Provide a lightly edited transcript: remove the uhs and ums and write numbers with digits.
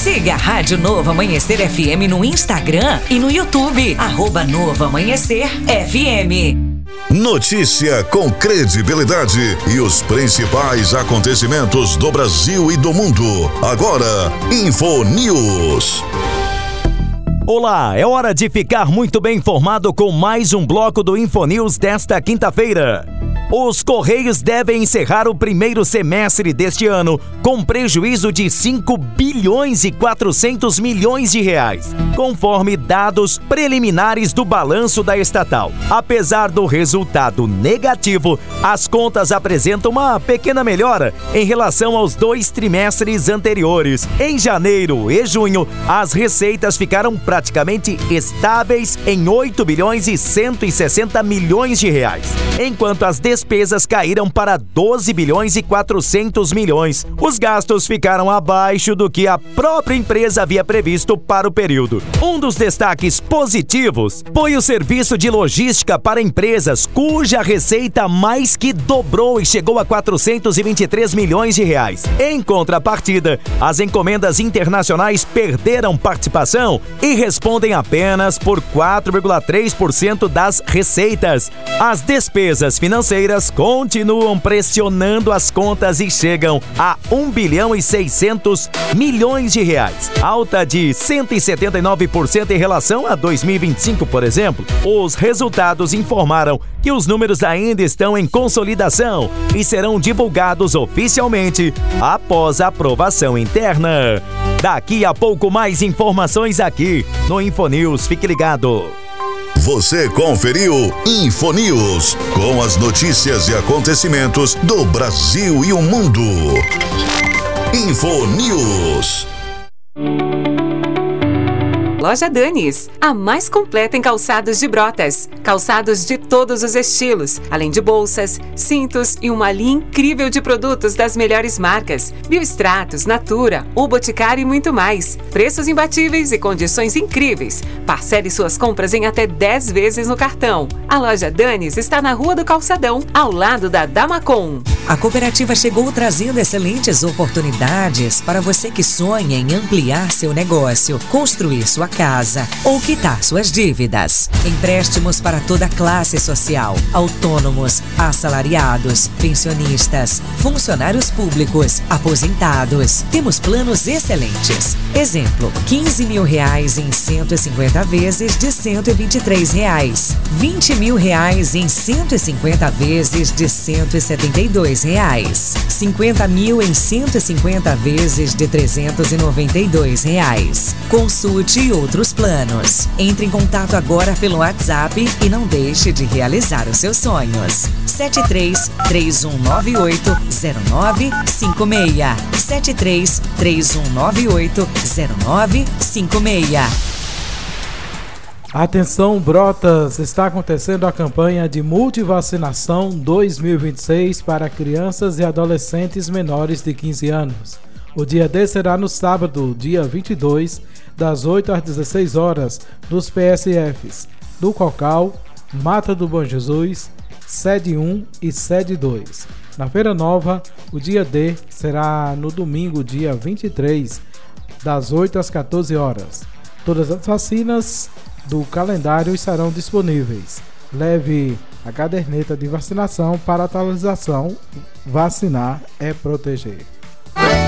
Siga a Rádio Novo Amanhecer FM no Instagram e no YouTube, @Novo Amanhecer FM. Notícia com credibilidade e os principais acontecimentos do Brasil e do mundo. Agora, InfoNews. Olá, é hora de ficar muito bem informado com mais um bloco do InfoNews desta quinta-feira. Os Correios devem encerrar o primeiro semestre deste ano com prejuízo de 5 bilhões e 400 milhões de reais, conforme dados preliminares do balanço da estatal. Apesar do resultado negativo, as contas apresentam uma pequena melhora em relação aos 2 trimestres anteriores. Em janeiro e junho, as receitas ficaram praticamente estáveis em 8 bilhões e 160 milhões de reais, enquanto as despesas caíram para 12 bilhões e 400 milhões. Os gastos ficaram abaixo do que a própria empresa havia previsto para o período. Um dos destaques positivos foi o serviço de logística para empresas, cuja receita mais que dobrou e chegou a 423 milhões de reais. Em contrapartida, as encomendas internacionais perderam participação e respondem apenas por 4,3% das receitas. As despesas financeiras continuam pressionando as contas e chegam a 1 bilhão e 600 milhões de reais, alta de 179% em relação a 2025, por exemplo. Os resultados informaram que os números ainda estão em consolidação e serão divulgados oficialmente após a aprovação interna. Daqui a pouco mais informações aqui no InfoNews. Fique ligado. Você conferiu InfoNews, com as notícias e acontecimentos do Brasil e o mundo. InfoNews. Loja Danis, a mais completa em calçados de Brotas. Calçados de todos os estilos, além de bolsas, cintos e uma linha incrível de produtos das melhores marcas. Biostratos, Natura, O Boticário e muito mais. Preços imbatíveis e condições incríveis. Parcele suas compras em até 10 vezes no cartão. A Loja Danis está na Rua do Calçadão, ao lado da Damacom. A cooperativa chegou trazendo excelentes oportunidades para você que sonha em ampliar seu negócio, construir sua casa ou quitar suas dívidas. Empréstimos para toda classe social, autônomos, assalariados, pensionistas, funcionários públicos, aposentados. Temos planos excelentes. Exemplo, R$15 mil em 150 vezes de R$123, R$20 mil em 150 vezes de R$172, R$50 mil em 150 vezes de R$392. Consulte outros planos. Entre em contato agora pelo WhatsApp e não deixe de realizar os seus sonhos. 73-3198-0956. 73-3198-0956. Atenção, Brotas! Está acontecendo a campanha de multivacinação 2026 para crianças e adolescentes menores de 15 anos. O dia D será no sábado, dia 22, das 8 às 16 horas, nos PSFs do Cocal, Mata do Bom Jesus, Sede 1 e Sede 2. Na Feira Nova, o dia D será no domingo, dia 23, das 8 às 14 horas. Todas as vacinas do calendário estarão disponíveis. Leve a caderneta de vacinação para atualização. Vacinar é proteger.